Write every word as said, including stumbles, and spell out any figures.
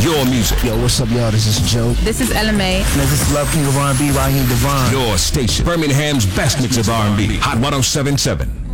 Your music. Yo, what's up, y'all? This is Joe. This is Ella May. And this is Love King of R and B, Raheem Devon. Your station. Birmingham's best mix of R and B. Hot one oh seven point seven.